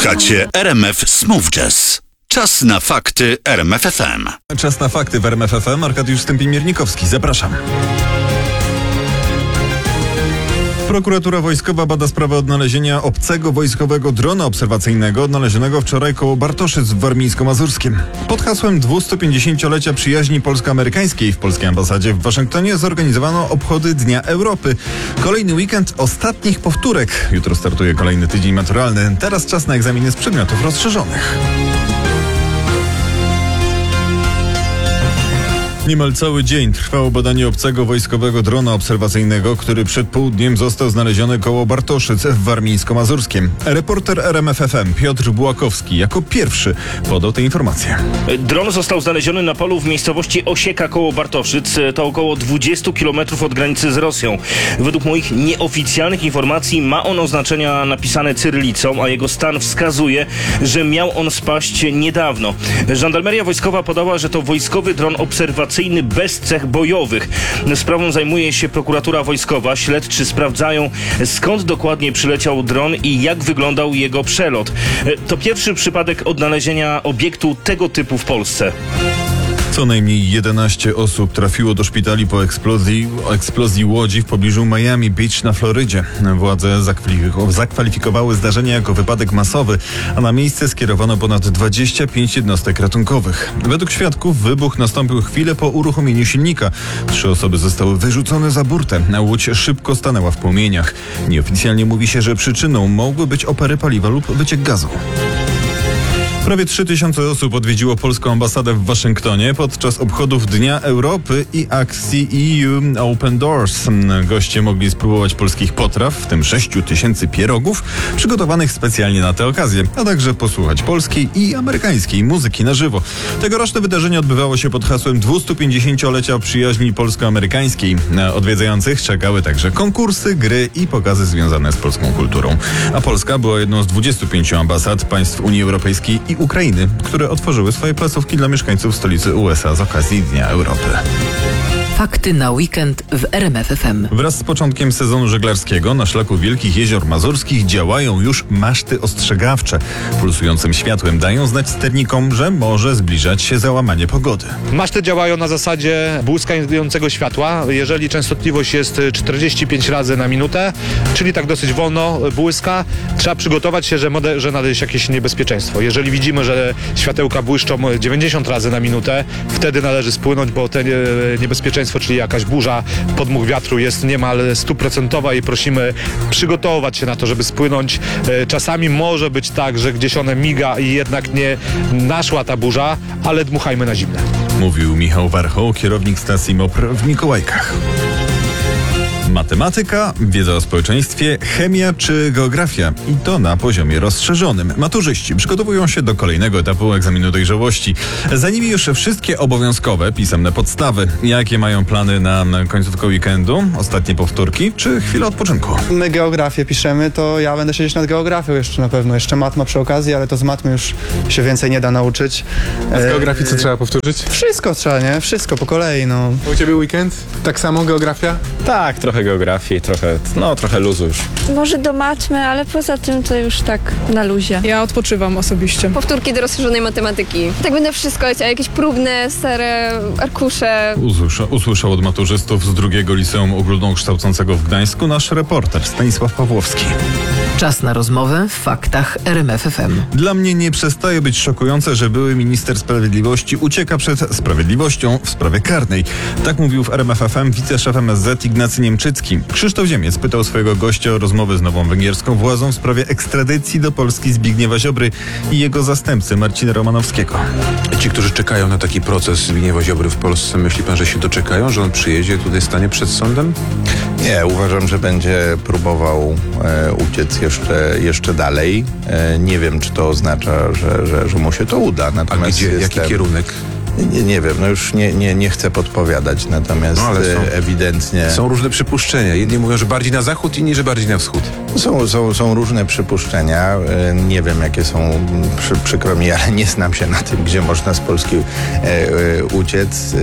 Słuchacie RMF Smooth Jazz. Czas na fakty RMF FM. Czas na fakty w RMF FM. Arkadiusz Stępień-Miernikowski. Zapraszam. Prokuratura Wojskowa bada sprawę odnalezienia obcego wojskowego drona obserwacyjnego odnalezionego wczoraj koło Bartoszyc w Warmińsko-Mazurskim. Pod hasłem 250-lecia przyjaźni polsko-amerykańskiej w polskiej ambasadzie w Waszyngtonie zorganizowano obchody Dnia Europy. Kolejny weekend ostatnich powtórek. Jutro startuje kolejny tydzień maturalny. Teraz czas na egzaminy z przedmiotów rozszerzonych. Niemal cały dzień trwało badanie obcego wojskowego drona obserwacyjnego, który przed południem został znaleziony koło Bartoszyc w Warmińsko-Mazurskim. Reporter RMF FM Piotr Bułakowski jako pierwszy podał te informacje. Dron został znaleziony na polu w miejscowości Osieka koło Bartoszyc. To około 20 km od granicy z Rosją. Według moich nieoficjalnych informacji ma on oznaczenia napisane cyrylicą, a jego stan wskazuje, że miał on spaść niedawno. Żandarmeria wojskowa podała, że to wojskowy dron obserwacyjny bez cech bojowych. Sprawą zajmuje się prokuratura wojskowa. Śledczy sprawdzają, skąd dokładnie przyleciał dron i jak wyglądał jego przelot. To pierwszy przypadek odnalezienia obiektu tego typu w Polsce. Co najmniej 11 osób trafiło do szpitali po eksplozji łodzi w pobliżu Miami Beach na Florydzie. Władze zakwalifikowały zdarzenie jako wypadek masowy, a na miejsce skierowano ponad 25 jednostek ratunkowych. Według świadków wybuch nastąpił chwilę po uruchomieniu silnika. 3 osoby zostały wyrzucone za burtę, a łódź szybko stanęła w płomieniach. Nieoficjalnie mówi się, że przyczyną mogły być opory paliwa lub wyciek gazu. Prawie 3000 osób odwiedziło polską ambasadę w Waszyngtonie podczas obchodów Dnia Europy i akcji EU Open Doors. Goście mogli spróbować polskich potraw, w tym 6000 pierogów, przygotowanych specjalnie na tę okazję, a także posłuchać polskiej i amerykańskiej muzyki na żywo. Tegoroczne wydarzenie odbywało się pod hasłem 250-lecia przyjaźni polsko-amerykańskiej. Na odwiedzających czekały także konkursy, gry i pokazy związane z polską kulturą. A Polska była jedną z 25 ambasad państw Unii Europejskiej i Ukrainy, które otworzyły swoje placówki dla mieszkańców stolicy USA z okazji Dnia Europy. Fakty na weekend w RMF FM. Wraz z początkiem sezonu żeglarskiego na szlaku Wielkich Jezior Mazurskich działają już maszty ostrzegawcze. Pulsującym światłem dają znać sternikom, że może zbliżać się załamanie pogody. Maszty działają na zasadzie błyskającego światła. Jeżeli częstotliwość jest 45 razy na minutę, czyli tak dosyć wolno błyska, trzeba przygotować się, że nadejdzie jakieś niebezpieczeństwo. Jeżeli widzimy, że światełka błyszczą 90 razy na minutę, wtedy należy spłynąć, bo te niebezpieczeństwo, czyli jakaś burza, podmuch wiatru jest niemal 100% i prosimy przygotować się na to, żeby spłynąć. Czasami może być tak, że gdzieś one miga i jednak nie naszła ta burza, ale dmuchajmy na zimne. Mówił Michał Warchoł, kierownik stacji MOPR w Mikołajkach. Matematyka, wiedza o społeczeństwie, chemia czy geografia i to na poziomie rozszerzonym. Maturzyści przygotowują się do kolejnego etapu egzaminu dojrzałości. Za nimi już wszystkie obowiązkowe, pisemne podstawy. Jakie mają plany na końcówkę weekendu? Ostatnie powtórki czy chwilę odpoczynku? My geografię piszemy, to ja będę siedzieć nad geografią jeszcze na pewno. Jeszcze matma przy okazji, ale to z matmy już się więcej nie da nauczyć. A z geografii co trzeba powtórzyć? Wszystko trzeba, nie? Wszystko po kolei, no. U ciebie weekend? Tak samo geografia? Tak, trochę geografii, trochę luzu już. Może do matmy, ale poza tym to już tak na luzie. Ja odpoczywam osobiście. Powtórki do rozszerzonej matematyki. Tak będę wszystko leciała, jakieś próbne, stare arkusze. Usłyszał od maturzystów z drugiego liceum ogólnokształcącego w Gdańsku nasz reporter Stanisław Pawłowski. Czas na rozmowę w faktach RMF FM. Dla mnie nie przestaje być szokujące, że były minister sprawiedliwości ucieka przed sprawiedliwością w sprawie karnej. Tak mówił w RMF FM wiceszef MSZ Ignacy Niemczycki. Krzysztof Ziemiec pytał swojego gościa o rozmowę z nową węgierską władzą w sprawie ekstradycji do Polski Zbigniewa Ziobry i jego zastępcy Marcina Romanowskiego. Ci, którzy czekają na taki proces Zbigniewa Ziobry w Polsce, myśli pan, że się doczekają, że on przyjedzie, tutaj stanie przed sądem? Nie, uważam, że będzie próbował uciec jeszcze dalej. Nie wiem, czy to oznacza, że mu się to uda. Natomiast jaki kierunek? Nie wiem, no już nie chcę podpowiadać, natomiast ewidentnie... Są różne przypuszczenia. Jedni mówią, że bardziej na zachód, inni, że bardziej na wschód. Są różne przypuszczenia. Nie wiem, jakie są, przykro mi, ale nie znam się na tym, gdzie można z Polski uciec.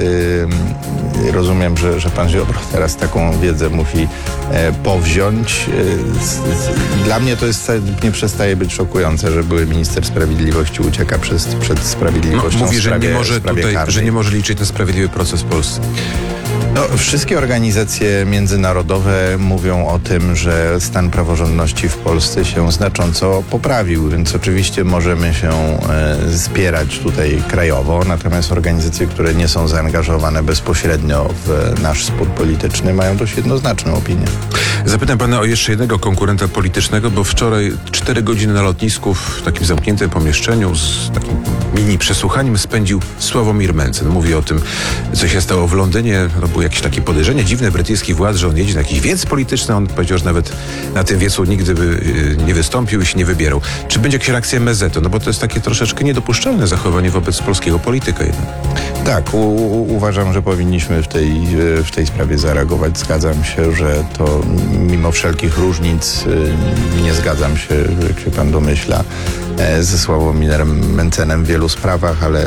Rozumiem, że pan Ziobro teraz taką wiedzę musi powziąć. Dla mnie to nie przestaje być szokujące, że były minister sprawiedliwości ucieka przed sprawiedliwością. Mówi, w sprawie, że nie może liczyć na sprawiedliwy proces w Polsce. Wszystkie organizacje międzynarodowe mówią o tym, że stan praworządności w Polsce się znacząco poprawił, więc oczywiście możemy się spierać tutaj krajowo, natomiast organizacje, które nie są zaangażowane bezpośrednio w nasz spór polityczny, mają dość jednoznaczną opinię. Zapytam pana o jeszcze jednego konkurenta politycznego, bo wczoraj 4 godziny na lotnisku w takim zamkniętym pomieszczeniu z takim mini przesłuchaniem spędził Sławomir Mencen. Mówi o tym, co się stało w Londynie. Było jakieś takie podejrzenie dziwne brytyjskich władz, że on jedzie na jakiś wiec polityczny. On powiedział, że nawet na tym wiecu nigdy by nie wystąpił i się nie wybierał. Czy będzie jakaś reakcja MSZ-u? No bo to jest takie troszeczkę niedopuszczalne zachowanie wobec polskiego polityka jednak. Tak, uważam, że powinniśmy w tej sprawie zareagować. Zgadzam się, że to mimo wszelkich różnic nie zgadzam się, jak się pan domyśla, ze Sławomirem Mencenem w wielu sprawach, ale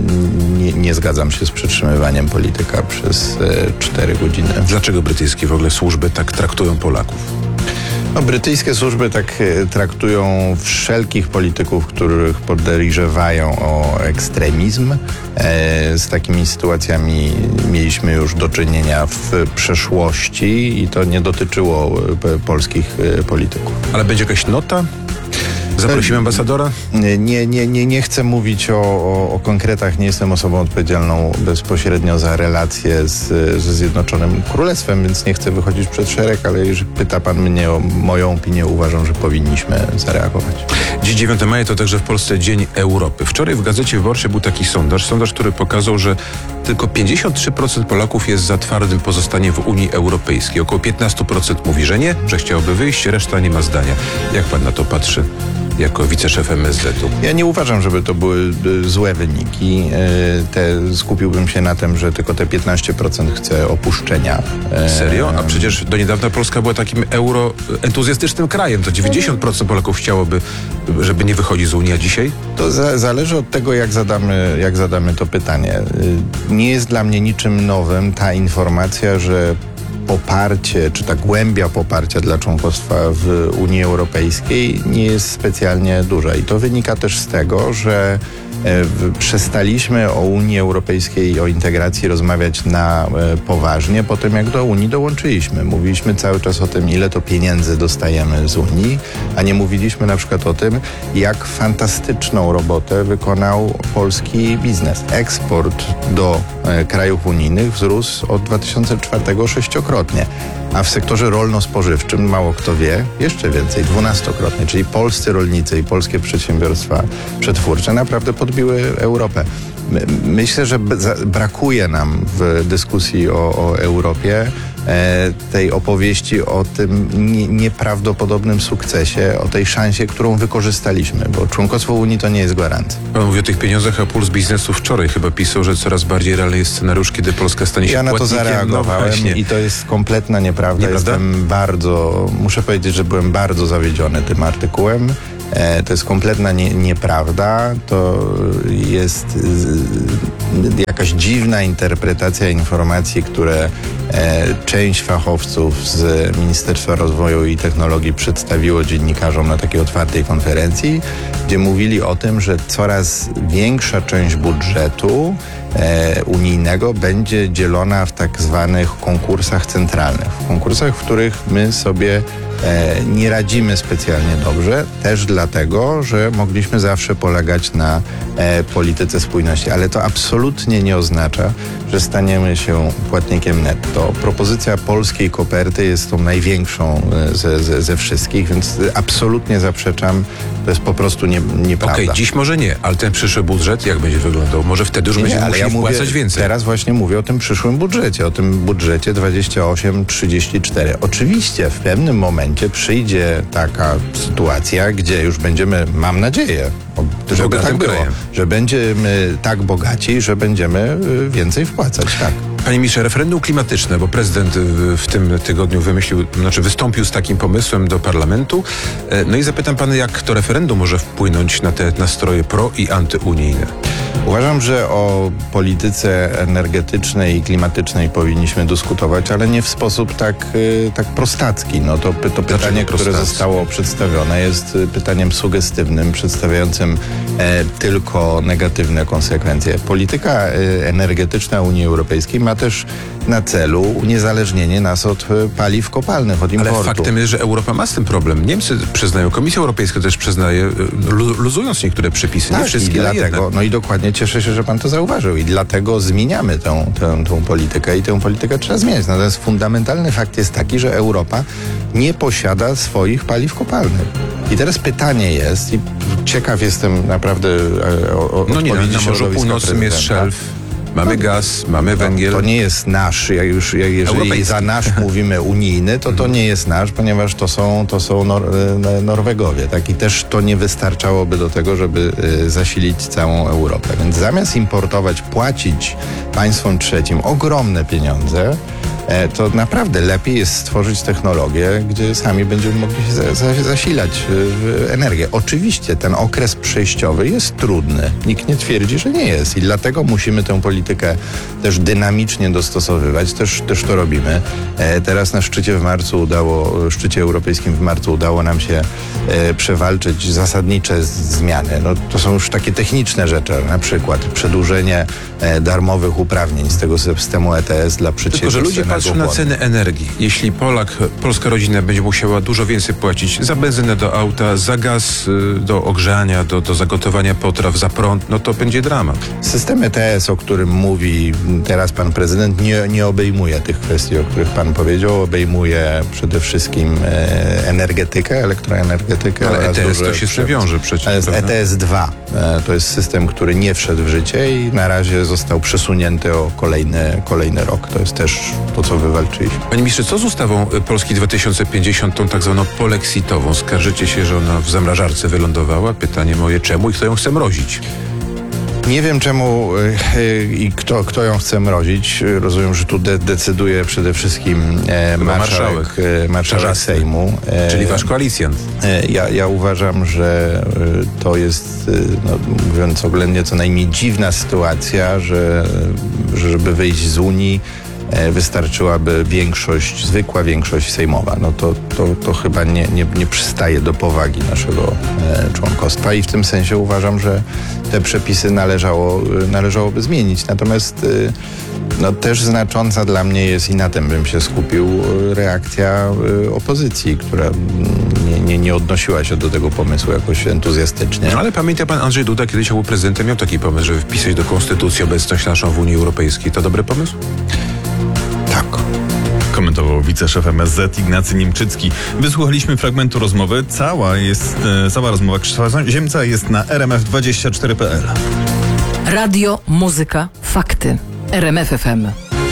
nie zgadzam się z przetrzymywaniem polityka przez 4 godziny. Dlaczego brytyjskie w ogóle służby tak traktują Polaków? Brytyjskie służby tak traktują wszelkich polityków, których podejrzewają o ekstremizm. Z takimi sytuacjami mieliśmy już do czynienia w przeszłości i to nie dotyczyło polskich polityków. Ale będzie jakaś nota? Zaprosimy ambasadora? Nie chcę mówić o konkretach. Nie jestem osobą odpowiedzialną bezpośrednio za relacje ze Zjednoczonym Królestwem, więc nie chcę wychodzić przed szereg, ale jeżeli pyta pan mnie o moją opinię, uważam, że powinniśmy zareagować. Dziś 9 maja to także w Polsce Dzień Europy. Wczoraj w Gazecie Wyborczej był taki sondaż, który pokazał, że tylko 53% Polaków jest za twardym pozostanie w Unii Europejskiej. Około 15% mówi, że nie, że chciałoby wyjść, reszta nie ma zdania. Jak pan na to patrzy jako wiceszef MSZ-u? Ja nie uważam, żeby to były złe wyniki. Skupiłbym się na tym, że tylko te 15% chce opuszczenia. Serio? A przecież do niedawna Polska była takim euroentuzjastycznym krajem. To 90% Polaków chciałoby, żeby nie wychodzić z Unii, a dzisiaj? To zależy od tego, jak zadamy to pytanie. Nie jest dla mnie niczym nowym ta informacja, że poparcie, czy ta głębia poparcia dla członkostwa w Unii Europejskiej nie jest specjalnie duża. I to wynika też z tego, że przestaliśmy o Unii Europejskiej i o integracji rozmawiać na poważnie po tym, jak do Unii dołączyliśmy. Mówiliśmy cały czas o tym, ile to pieniędzy dostajemy z Unii, a nie mówiliśmy na przykład o tym, jak fantastyczną robotę wykonał polski biznes. Eksport do krajów unijnych wzrósł od 2004 6-krotnie. A w sektorze rolno-spożywczym, mało kto wie, jeszcze więcej, 12-krotnie. Czyli polscy rolnicy i polskie przedsiębiorstwa przetwórcze naprawdę podbiły Europę. Myślę, że brakuje nam w dyskusji o Europie tej opowieści o tym nieprawdopodobnym sukcesie, o tej szansie, którą wykorzystaliśmy, bo członkostwo Unii to nie jest gwarancja. Pan mówi o tych pieniądzach, a Puls Biznesu wczoraj chyba pisał, że coraz bardziej realny jest scenariusz, kiedy Polska stanie się płatnikiem. Ja na to zareagowałem i to jest kompletna nieprawda. Muszę powiedzieć, że byłem bardzo zawiedziony tym artykułem. To jest kompletna nieprawda. To jest jakaś dziwna interpretacja informacji, które część fachowców z Ministerstwa Rozwoju i Technologii przedstawiło dziennikarzom na takiej otwartej konferencji, gdzie mówili o tym, że coraz większa część budżetu unijnego będzie dzielona w tak zwanych konkursach centralnych. W konkursach, w których my sobie nie radzimy specjalnie dobrze, też dlatego, że mogliśmy zawsze polegać na polityce spójności, ale to absolutnie nie oznacza, że staniemy się płatnikiem netto. Propozycja polskiej koperty jest tą największą ze wszystkich, więc absolutnie zaprzeczam, to jest po prostu nieprawda. Okej, dziś może nie, ale ten przyszły budżet jak będzie wyglądał? Może wtedy już będziemy musieli wpłacać więcej. Teraz właśnie mówię o tym przyszłym budżecie, o tym budżecie 28-34. Oczywiście w pewnym momencie przyjdzie taka sytuacja, gdzie już będziemy, mam nadzieję, żeby tak było, że będziemy tak bogaci, że będziemy więcej wpłacać, tak. Panie ministrze, referendum klimatyczne, bo prezydent w tym tygodniu wystąpił z takim pomysłem do parlamentu. No i zapytam pana, jak to referendum może wpłynąć na te nastroje pro- i antyunijne? Uważam, że o polityce energetycznej i klimatycznej powinniśmy dyskutować, ale nie w sposób tak prostacki. No to pytanie, które zostało przedstawione, jest pytaniem sugestywnym, przedstawiającym tylko negatywne konsekwencje. Polityka energetyczna Unii Europejskiej ma też na celu uniezależnienie nas od paliw kopalnych, od importu. Ale faktem jest, że Europa ma z tym problem. Niemcy przyznają, Komisja Europejska też przyznaje, luzując niektóre przepisy, nie wszystkie, ale jednak. No i dokładnie cieszę się, że pan to zauważył i dlatego zmieniamy tą politykę i tę politykę trzeba zmieniać. Natomiast fundamentalny fakt jest taki, że Europa nie posiada swoich paliw kopalnych. I teraz pytanie jest, i ciekaw jestem naprawdę odpowiedzi na Morzu Północnym jest szelf. Mamy gaz, mamy węgiel. To nie jest nasz, jeżeli za nasz mówimy unijny, to nie jest nasz, ponieważ to są Norwegowie, tak? I też to nie wystarczałoby do tego, żeby zasilić całą Europę. Więc zamiast importować, płacić państwom trzecim ogromne pieniądze, to naprawdę lepiej jest stworzyć technologię, gdzie sami będziemy mogli zasilać energię. Oczywiście ten okres przejściowy jest trudny. Nikt nie twierdzi, że nie jest. I dlatego musimy tę politykę też dynamicznie dostosowywać. Też to robimy. Teraz na szczycie europejskim w marcu udało nam się przewalczyć zasadnicze zmiany. No, to są już takie techniczne rzeczy, na przykład przedłużenie darmowych uprawnień z tego systemu ETS dla przedsiębiorstw. Tylko, że ludzie patrzą na ceny energii. Jeśli polska rodzina będzie musiała dużo więcej płacić za benzynę do auta, za gaz do ogrzania, do zagotowania potraw, za prąd, no to będzie dramat. System ETS, o którym mówi teraz pan prezydent, nie obejmuje tych kwestii, o których pan powiedział. Obejmuje przede wszystkim energetykę, elektroenergetykę. Ale ETS to się z tym wiąże przecież. ETS 2 to jest system, który nie wszedł w życie i na razie został przesunięty o kolejny rok. To jest też to, co wywalczyliśmy. Panie ministrze, co z ustawą Polski 2050, tą tak zwaną polexitową? Skarżycie się, że ona w zamrażarce wylądowała? Pytanie moje, czemu i kto ją chce mrozić? Nie wiem czemu i kto ją chce mrozić. Rozumiem, że tu decyduje przede wszystkim marszałek Sejmu. Czyli wasz koalicjant. Ja uważam, że to jest, mówiąc oględnie, co najmniej dziwna sytuacja, że żeby wyjść z Unii wystarczyłaby zwykła większość sejmowa. No to chyba nie przystaje do powagi naszego członkostwa i w tym sensie uważam, że te przepisy należałoby zmienić. Natomiast też znacząca dla mnie jest, i na tym bym się skupił, reakcja opozycji, która nie odnosiła się do tego pomysłu jakoś entuzjastycznie. Ale pamięta pan, Andrzej Duda kiedyś był prezydentem, miał taki pomysł, żeby wpisać do konstytucji obecność naszą w Unii Europejskiej. To dobry pomysł? Tak. Komentował wiceszef MSZ Ignacy Niemczycki. Wysłuchaliśmy fragmentu rozmowy. Cała rozmowa Krzysztofa Ziemca jest na rmf24.pl. Radio, muzyka, fakty. RMF FM.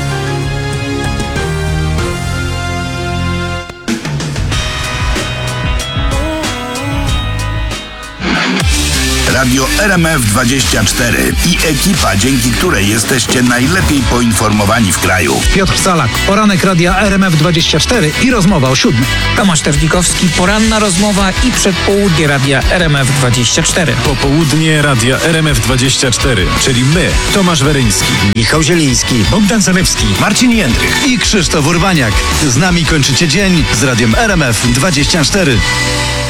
Radio RMF24 i ekipa, dzięki której jesteście najlepiej poinformowani w kraju. Piotr Salak, poranek radia RMF24 i rozmowa o 7:00. Tomasz Terzlikowski, poranna rozmowa i przedpołudnie radia RMF24. Popołudnie radia RMF24, czyli my, Tomasz Weryński, Michał Zieliński, Bogdan Zalewski, Marcin Jędrych i Krzysztof Urbaniak. Z nami kończycie dzień z radiem RMF24.